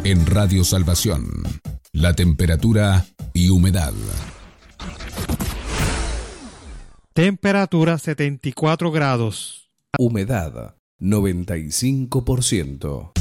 En Radio Salvación, la temperatura y humedad. Temperatura 74 grados. Humedad 95%.